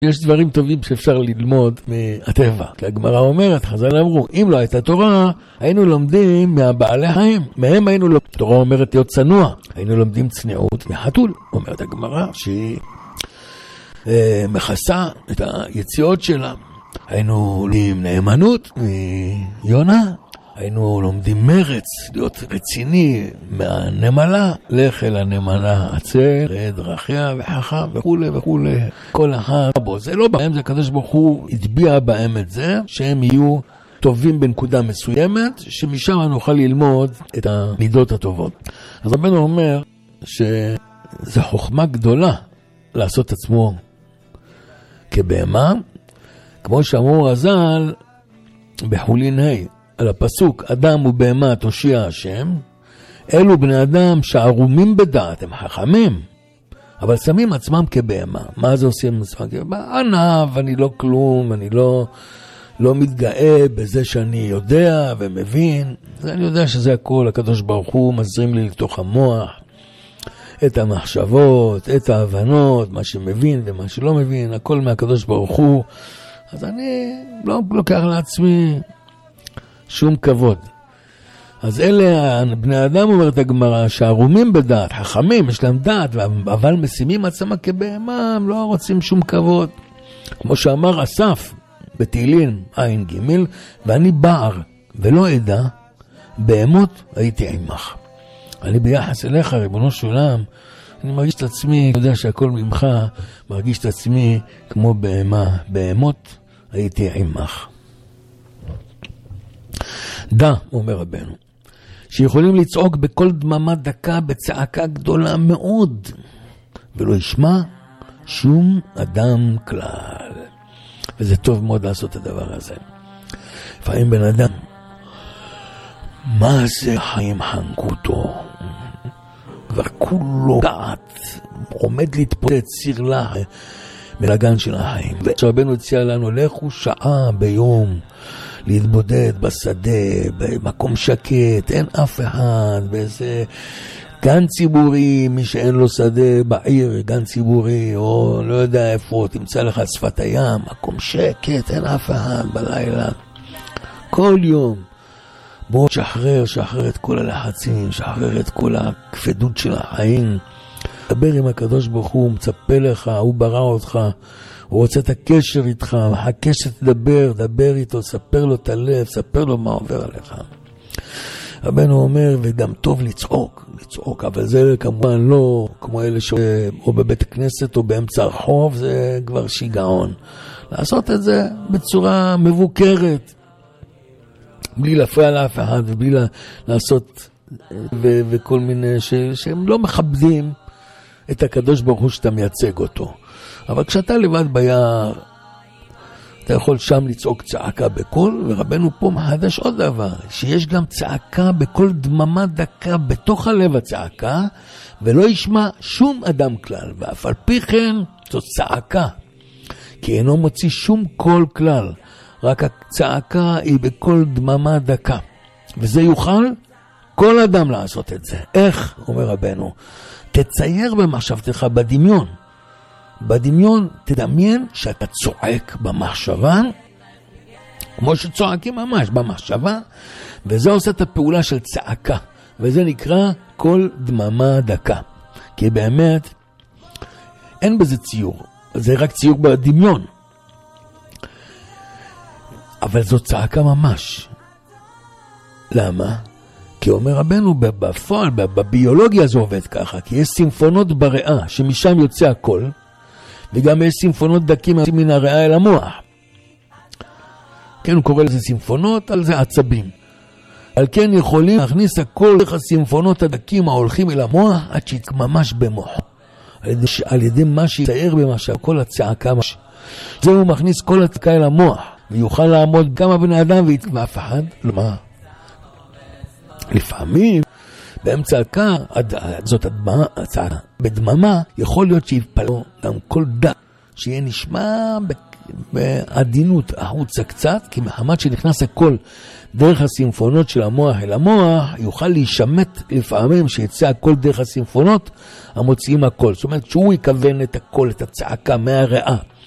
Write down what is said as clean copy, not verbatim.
יש דברים טובים שאפשר ללמוד מהטבע. כי הגמרא אומרת, חז"ל אמרו, אם לא הייתה תורה, היינו לומדים מהבעלי החיים. מהם היינו לומדים. התורה אומרת להיות צנוע. היינו לומדים צניעות מחתול. אומרת הגמרא שהיא מכסה את היציאות שלה. היינו לומדים נאמנות מיונה. היינו לומדים מרץ, להיות רציני מהנמלה, לך אל הנמלה עצר, דרכיה וחכם וכו' וכו'. כל אחד בו, זה לא בהם, זה הקדוש ברוך הוא הטביע בהם את זה, שהם יהיו טובים בנקודה מסוימת, שמשם נוכל ללמוד את המידות הטובות. אז רבנו אומר שזו חוכמה גדולה לעשות את עצמו כבהמה, כמו שאמרו רז"ל בחולין ה' על הפסוק, אדם ובהמה תושיע השם, אלו בני אדם שערומים בדעת, הם חכמים, אבל שמים עצמם כבהמה. מה זה עושים עצמם כבהמה? ענב, אני לא כלום, אני לא מתגאה בזה שאני יודע ומבין. אני יודע שזה הכל, הקדוש ברוך הוא מזרים לי לתוך המוח, את המחשבות, את ההבנות, מה שמבין ומה שלא מבין, הכל מהקדוש ברוך הוא. אז אני לא לוקח לעצמי שום כבוד. אז אלה בני אדם, אומרת הגמרא, שערומים בדעת, חכמים, יש להם דעת, אבל משימים עצמם כבהמה, הם לא רוצים שום כבוד. כמו שאמר אסף בתהילים עין ג', ואני בער ולא עדה, בהמות הייתי עמך. אני ביחס אליך, ריבונו של עולם, אני מרגיש את עצמי, אני יודע שהכל ממך, מרגיש את עצמי כמו בהמה, בהמות הייתי עמך. דע, אומר רבנו, שיכולים לצעוק בכל דממה דקה בצעקה גדולה מאוד, ולא ישמע שום אדם כלל. וזה טוב מאוד לעשות את הדבר הזה. לפעמים בן אדם, מה זה חיים חנקותו? כבר כולו דעת, עומד להתפוצץ סיר לה מלגן של החיים. ורבנו הציע לנו, לכו שעה ביום, להתבודד בשדה, במקום שקט, אין אף אחד, באיזה גן ציבורי, מי שאין לו שדה בעיר, גן ציבורי, או לא יודע איפה, תמצא לך שפת הים, מקום שקט, אין אף אחד בלילה. כל יום, בוא שחרר את כל הלחצים, שחרר את כל הכבדות של החיים. דבר עם הקדוש ברוך הוא, מצפה לך, הוא ברא אותך, הוא רוצה את הקשר איתך, מחכה שתדבר, דבר איתו, ספר לו את הלב, ספר לו מה עובר עליך. רבנו אומר, וגם טוב לצעוק, אבל זה כמובן לא כמו אלה או בבית הכנסת או באמצע הרחוב, זה כבר שיגעון. לעשות את זה בצורה מבוקרת, בלי להפריע לאף אחד, ובלי לעשות וכל מיני שהם לא מכבדים את הקדוש ברוך הוא שאתה מייצג אותו. אבל כשאתה לבד ביער, אתה יכול שם לצעוק צעקה בקול, ורבנו פה מחדש עוד דבר, שיש גם צעקה בכל דממה דקה בתוך הלב הצעקה, ולא ישמע שום אדם כלל, ואף על פי כן זאת צעקה, כי אינו מוציא שום קול כלל, רק הצעקה היא בכל דממה דקה, וזה יוכל כל אדם לעשות את זה. איך? אומר רבנו, תצייר במחשבתך בדמיון, בדמיון תדמיין שאתה צועק במחשבה, כמו שצועקים ממש במחשבה, וזה עושה את הפעולה של צעקה, וזה נקרא כל דממה דקה. כי באמת אין בזה ציור, זה רק ציור בדמיון, אבל זו צעקה ממש. למה? כי אומר רבנו, בפועל, בביולוגיה זה עובד ככה, כי יש סימפונות בריאה שמשם יוצא הכל, וגם יש סימפונות דקים מן הריאה אל המוח. כן, הוא קורא לזה סימפונות, על זה עצבים. על כן יכולים להכניס הכל דרך הסימפונות הדקים ההולכים אל המוח, עד שיתממש במוחו. על ידי מה שיצייר במשהו, כל הצעקה. זה הוא מכניס כל הצעקה אל המוח, ויוכל לעמוד גם הבני אדם ואף אחד. למה? לפעמים, באמצע הצעקה, זאת הצעקה, בדממה, יכול להיות שיפלו גם כל דת, שיהיה נשמע בעדינות החוצה קצת, כי מחמת שנכנס הכל דרך הסימפונות של המוח אל המוח, יוכל להישמט לפעמים שיצא הכל דרך הסימפונות, המוציאים הכל. זאת אומרת שהוא יכוון את הכל, את הצעקה מהריאה